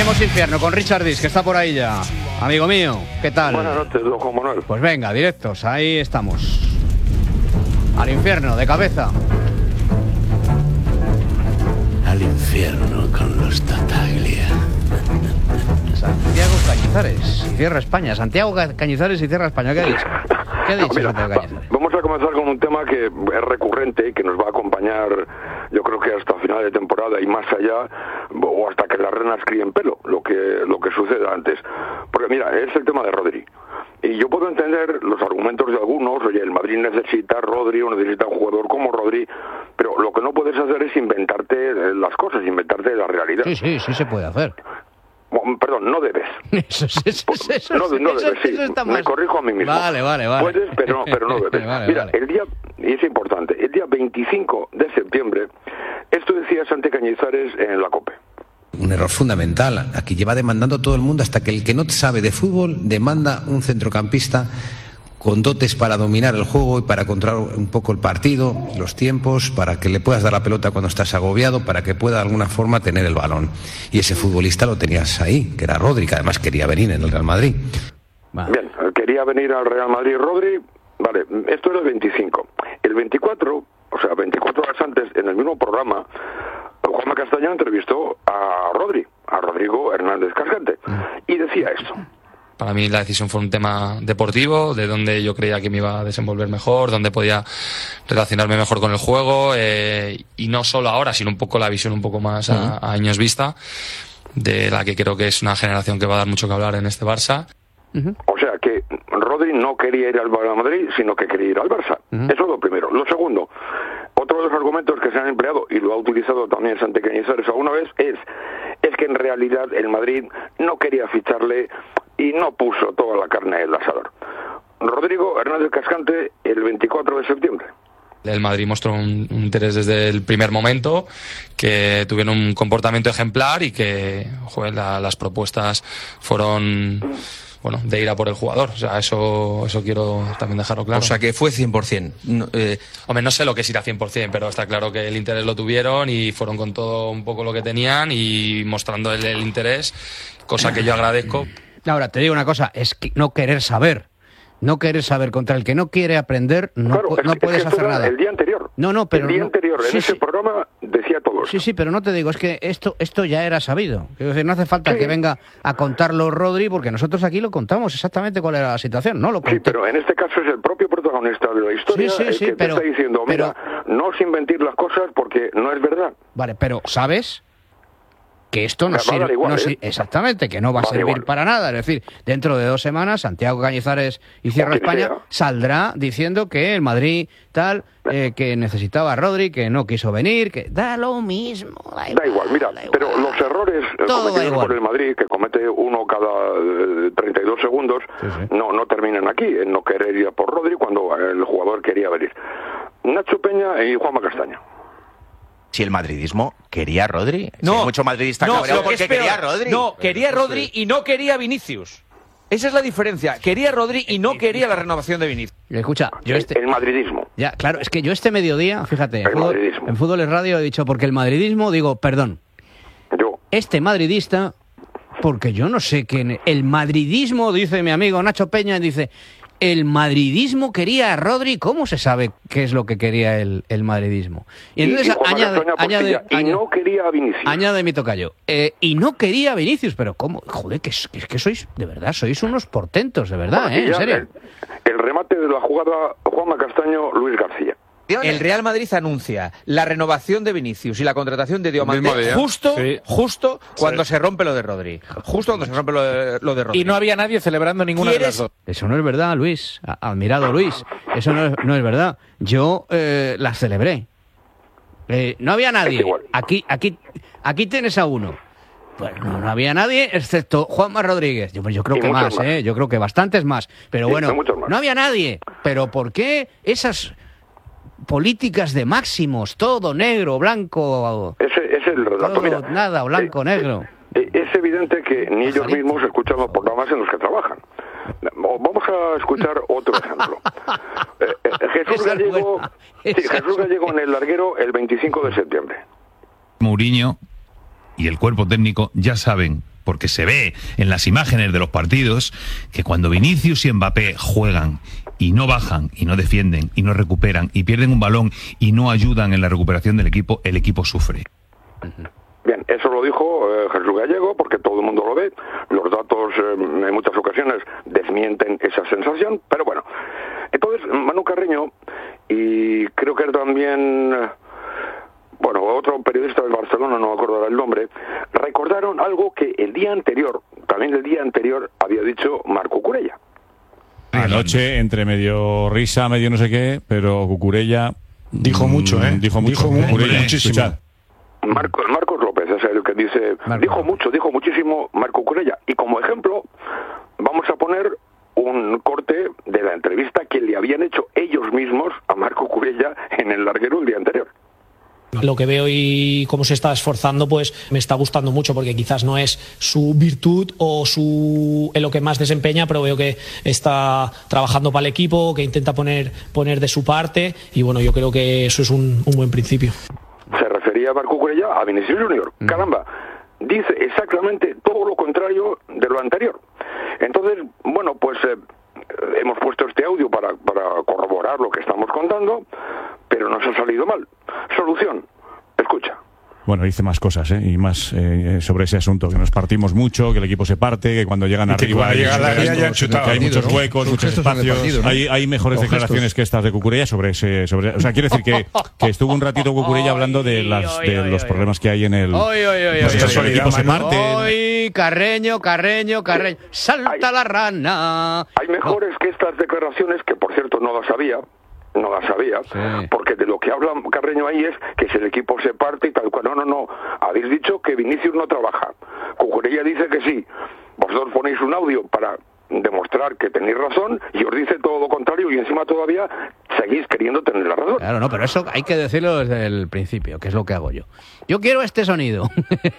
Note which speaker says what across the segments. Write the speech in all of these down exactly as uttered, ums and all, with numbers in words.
Speaker 1: Tenemos infierno con Richard Dis, que está por ahí ya. Amigo mío, ¿qué tal?
Speaker 2: Buenas noches, don Juan Manuel.
Speaker 1: Pues venga, directos, ahí estamos. Al infierno, de cabeza.
Speaker 3: Al infierno con los Tataglia.
Speaker 1: Santiago Cañizares y Cierra España. Santiago Cañizares y Cierra España. ¿Qué ha dicho? ¿Qué ha dicho,
Speaker 2: no, mira,
Speaker 1: Santiago Cañizares?
Speaker 2: Vamos a comenzar con un tema que es recurrente y que nos va a acompañar, yo creo que hasta final de temporada y más allá, o hasta que las renas críen pelo, lo que lo que suceda antes. Porque mira, es el tema de Rodri. Y yo puedo entender los argumentos de algunos, oye, el Madrid necesita a Rodri o necesita un jugador como Rodri, pero lo que no puedes hacer es inventarte las cosas, inventarte la realidad.
Speaker 1: Sí, sí, sí se puede hacer.
Speaker 2: Bueno, perdón, no debes.
Speaker 1: Eso, eso, eso, eso,
Speaker 2: no, no
Speaker 1: eso,
Speaker 2: debes, sí.
Speaker 1: Eso está
Speaker 2: Me
Speaker 1: mal.
Speaker 2: corrijo a mí mismo.
Speaker 1: Vale, vale, vale.
Speaker 2: Puedes, pero no, pero no debes.
Speaker 1: Vale,
Speaker 2: Mira,
Speaker 1: vale.
Speaker 2: el día, y es importante, el día veinticinco de septiembre, esto decía Santi Cañizares en la COPE.
Speaker 4: Un error fundamental. Aquí lleva demandando todo el mundo hasta que el que no sabe de fútbol demanda un centrocampista con dotes para dominar el juego y para controlar un poco el partido, los tiempos, para que le puedas dar la pelota cuando estás agobiado, para que pueda de alguna forma tener el balón. Y ese futbolista lo tenías ahí, que era Rodri, que además quería venir en el Real Madrid.
Speaker 1: Vale.
Speaker 2: Bien, quería venir al Real Madrid Rodri, vale, esto era el veinticinco. El veinticuatro, o sea, veinticuatro horas antes, en el mismo programa, Juanma Castaño entrevistó a Rodri, a Rodrigo Hernández Cascante, y decía esto.
Speaker 5: Para mí la decisión fue un tema deportivo, de donde yo creía que me iba a desenvolver mejor, donde podía relacionarme mejor con el juego, eh, y no solo ahora, sino un poco la visión un poco más a, a años vista, de la que creo que es una generación que va a dar mucho que hablar en este Barça.
Speaker 1: Uh-huh.
Speaker 2: O sea que Rodri no quería ir al Real Madrid, sino que quería ir al Barça. Uh-huh. Eso es lo primero. Lo segundo, otro de los argumentos que se han empleado, y lo ha utilizado también Santi Cañizares alguna vez, es, es que en realidad el Madrid no quería ficharle y no puso toda la carne en el asador. Rodrigo Hernández Cascante, el veinticuatro de septiembre.
Speaker 5: El Madrid mostró un, un interés desde el primer momento, que tuvieron un comportamiento ejemplar y que, joder, la, las propuestas fueron, bueno, de ir a por el jugador. O sea, eso eso quiero también dejarlo claro.
Speaker 4: O sea, que fue cien por ciento. No, eh...
Speaker 5: Hombre, no sé lo que es ir a cien por ciento, pero está claro que el interés lo tuvieron y fueron con todo un poco lo que tenían y mostrando el, el interés, cosa que yo agradezco.
Speaker 1: Ahora, te digo una cosa, es que no querer saber. No querer saber, contra el que no quiere aprender, no,
Speaker 2: claro,
Speaker 1: no
Speaker 2: es,
Speaker 1: puedes
Speaker 2: es que
Speaker 1: hacer nada.
Speaker 2: El día anterior.
Speaker 1: No, no, pero
Speaker 2: el día
Speaker 1: no,
Speaker 2: anterior, en
Speaker 1: sí,
Speaker 2: ese
Speaker 1: sí.
Speaker 2: programa decía todo eso.
Speaker 1: Sí, sí, pero no te digo, es que esto esto ya era sabido. Quiero decir, no hace falta sí. que venga a contarlo Rodri, porque nosotros aquí lo contamos exactamente cuál era la situación, ¿no? Lo
Speaker 2: sí, pero en este caso es el propio protagonista de la historia
Speaker 1: sí, sí,
Speaker 2: el
Speaker 1: sí,
Speaker 2: que
Speaker 1: pero,
Speaker 2: te está diciendo, mira,
Speaker 1: pero,
Speaker 2: no os inventéis las cosas porque no es verdad.
Speaker 1: Vale, pero ¿sabes? Que esto no
Speaker 2: sirve,
Speaker 1: igual,
Speaker 2: no
Speaker 1: ¿eh? si, exactamente, que no va a servir igual. para nada. Es decir, dentro de dos semanas, Santiago Cañizares y Cierra España sea. saldrá diciendo que el Madrid tal, eh, que necesitaba a Rodri, que no quiso venir, que da lo mismo. Da igual,
Speaker 2: da igual mira,
Speaker 1: da igual.
Speaker 2: Pero los errores cometidos por el Madrid, que comete uno cada eh, treinta y dos segundos, sí, sí. no no terminan aquí, en no querer ir a por Rodri cuando el jugador quería venir. Nacho Peña y Juanma Castaño.
Speaker 6: Si el madridismo quería a Rodri.
Speaker 7: No,
Speaker 6: si hay mucho madridista
Speaker 7: no,
Speaker 6: cabreado porque
Speaker 7: es peor.
Speaker 6: quería a Rodri.
Speaker 7: No, quería a Rodri y no quería a Vinicius. Esa es la diferencia. Quería a Rodri y no quería la renovación de Vinicius.
Speaker 1: Escucha, yo este...
Speaker 2: El madridismo.
Speaker 1: Ya, claro, es que yo este mediodía, fíjate, en fútbol, en Fútbol es Radio he dicho, porque el madridismo, digo, perdón.
Speaker 2: Yo.
Speaker 1: Este madridista, porque yo no sé quién... El madridismo, dice mi amigo Nacho Peña, dice... El madridismo quería a Rodri. ¿Cómo se sabe qué es lo que quería el, el madridismo? Y entonces
Speaker 2: y, y
Speaker 1: añade, añade,
Speaker 2: y añade, no quería a Vinicius.
Speaker 1: Añade mi tocayo. Eh, y no quería a Vinicius, pero ¿cómo? Joder, que es, que es que sois, de verdad, sois unos portentos, de verdad, ¿eh? En serio.
Speaker 2: El, el remate de la jugada, Juanma Castaño, Luis García.
Speaker 7: El Real Madrid anuncia la renovación de Vinicius y la contratación de Diomande justo, sí. justo cuando sí. se rompe lo de Rodri. Justo cuando se rompe lo de, lo de Rodri.
Speaker 8: Y no había nadie celebrando ninguna de las dos.
Speaker 1: Eso no es verdad, Luis. Admirado, Luis. Eso no es, no es verdad. Yo eh, la celebré. Eh, no había nadie. Aquí, aquí, aquí tienes a uno. Bueno, no, no había nadie excepto Juanma Rodríguez. Yo, pues yo creo y que más, más, ¿eh? Yo creo que bastantes más. Pero sí, bueno, no había nadie. Pero ¿por qué esas políticas de máximos, todo negro, blanco,
Speaker 2: ese es el relato. Mira,
Speaker 1: nada, blanco, eh, negro?
Speaker 2: Eh, es evidente que ni ellos mismos escuchan los programas en los que trabajan. Vamos a escuchar otro ejemplo. Eh, eh, Jesús Gallego, sí, Jesús Gallego en el larguero el veinticinco de septiembre.
Speaker 9: Mourinho y el cuerpo técnico ya saben porque se ve en las imágenes de los partidos que cuando Vinicius y Mbappé juegan y no bajan, y no defienden, y no recuperan, y pierden un balón y no ayudan en la recuperación del equipo, el equipo sufre.
Speaker 2: Bien, eso lo dijo eh, Jesús Gallego, porque todo el mundo lo ve. Los datos eh, en muchas ocasiones desmienten esa sensación, pero bueno. Entonces, Manu Carreño, y creo que también, bueno, otro periodista de Barcelona, no me acuerdo ahora el nombre, recordaron algo que el día anterior, también el día anterior, había dicho Marco Cucurella.
Speaker 10: Anoche, entre medio risa, medio no sé qué, pero Cucurella
Speaker 11: dijo mucho, ¿eh?
Speaker 10: Dijo mucho.
Speaker 11: Dijo
Speaker 10: Cucurella,
Speaker 11: muchísimo.
Speaker 10: escuchad.
Speaker 2: Marcos, Marcos López es el que dice, Marco. dijo mucho, dijo muchísimo Marco Cucurella. Y como ejemplo, vamos a poner un corte de la entrevista que le habían hecho ellos mismos a Marco Cucurella en el larguero el día anterior.
Speaker 12: Lo que veo y cómo se está esforzando, pues me está gustando mucho, porque quizás no es su virtud o su en lo que más desempeña, pero veo que está trabajando para el equipo, que intenta poner, poner de su parte, y bueno, yo creo que eso es un, un buen principio.
Speaker 2: Se refería a Marco Cucurella a Vinicius Junior. Mm. Caramba, dice exactamente todo lo contrario de lo anterior. Entonces, bueno, pues eh, hemos puesto este audio para, para corroborar lo que estamos contando, pero nos ha salido mal. Solución, escucha.
Speaker 10: Bueno, dice más cosas, ¿eh? Y más eh, sobre ese asunto, que nos partimos mucho, que el equipo se parte, que cuando llegan arriba hay, llega hay, hay, que hay muchos huecos, ¿no? muchos espacios. Partido, ¿no? Hay, hay mejores Los declaraciones gestos. que estas de Cucurella sobre ese... Sobre, o sea, quiero decir que, que estuvo un ratito Cucurella hablando de, las, de los problemas que hay en el...
Speaker 1: Oy, oy, oy,
Speaker 10: pues
Speaker 1: oy,
Speaker 10: oy, el equipo oy, se parte.
Speaker 1: Oy, Carreño, Carreño, Carreño. ¡Salta hay, la rana!
Speaker 2: Hay mejores no. que estas declaraciones, que por cierto no las sabía, no la sabía, sí. porque de lo que habla Carreño ahí es que si el equipo se parte y tal cual. No, no, no. Habéis dicho que Vinicius no trabaja. Cucurella dice que sí. Vosotros ponéis un audio para demostrar que tenéis razón y os dice todo lo contrario y encima todavía seguís queriendo tener la razón.
Speaker 1: Claro, no, pero eso hay que decirlo desde el principio, que es lo que hago yo. Yo quiero este sonido.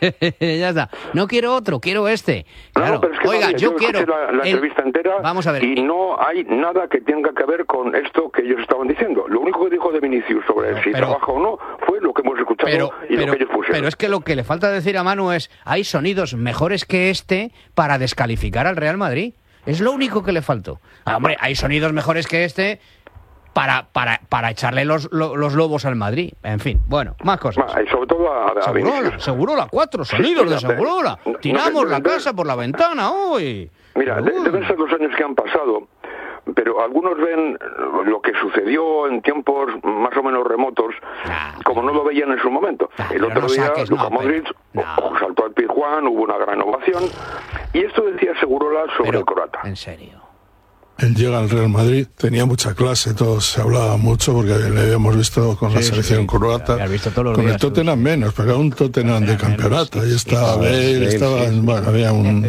Speaker 1: Ya está. No quiero otro, quiero este. Claro.
Speaker 2: No, pero es que
Speaker 1: Oiga,
Speaker 2: yo,
Speaker 1: yo
Speaker 2: yo
Speaker 1: quiero
Speaker 2: la, la
Speaker 1: el...
Speaker 2: entrevista entera.
Speaker 1: Vamos a ver.
Speaker 2: Y no hay nada que tenga que ver con esto que ellos estaban diciendo. Lo único que dijo de Vinicius sobre no, si pero... trabaja o no fue lo que hemos escuchado
Speaker 1: pero,
Speaker 2: y
Speaker 1: pero,
Speaker 2: lo que ellos pusieron.
Speaker 1: Pero es que lo que le falta decir a Manu es hay sonidos mejores que este para descalificar al Real Madrid. Es lo único que le faltó. Ah, hombre, hay sonidos mejores que este para para para echarle los, los, los lobos al Madrid. En fin, bueno, más cosas.
Speaker 2: Y sobre todo a, a
Speaker 1: Segurola, Segurola, cuatro sonidos sí, de Segurola. No, Tiramos no, la de, casa por la ventana hoy.
Speaker 2: Mira, de, deben ser los años que han pasado, pero algunos ven lo que sucedió en tiempos más o menos remotos, nah, como no lo veían en su momento. Nah, el otro no día, saques, Luka no, Modric no. saltó al Pizjuán, hubo una gran ovación, y esto decía Segurola sobre
Speaker 1: pero,
Speaker 2: el croata.
Speaker 1: En serio.
Speaker 11: Él llega al Real Madrid, tenía mucha clase, todos se hablaba mucho porque le habíamos visto con sí, la selección sí, croata,
Speaker 1: visto todos los
Speaker 11: con
Speaker 1: días,
Speaker 11: el Tottenham menos, pero era un Tottenham de campeonato, ahí estaba Bale, estaba, bueno, había un